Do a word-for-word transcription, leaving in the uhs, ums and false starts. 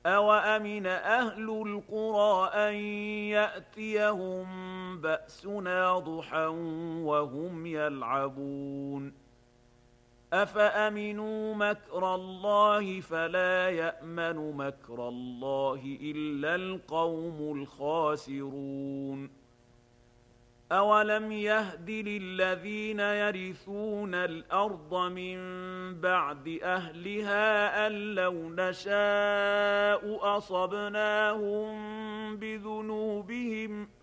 أَوَأَمِنَ أَهْلُ الْقُرَىٰ أَن يَأْتِيَهُم بَأْسُنَا ضُحًى وَهُمْ يَلْعَبُونَ أَفَأَمِنُوا مَكْرَ اللَّهِ فَلَا يَأْمَنُ مَكْرَ اللَّهِ إِلَّا الْقَوْمُ الْخَاسِرُونَ أَوَلَمْ يَهْدِ لِلَّذِينَ يَرِثُونَ الْأَرْضَ مِن بَعْدِ أَهْلِهَا أَن لَّوْ نَشَاءُ أَصَبْنَاهُم بِذُنُوبِهِمْ